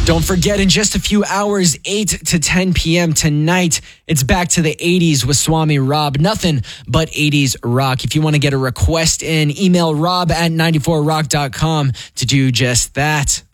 Don't forget, in just a few hours, 8 to 10 p.m. tonight, it's back to the 80s with Swami Rob. Nothing but 80s rock. If you want to get a request in, email rob@94rock.com to do just that.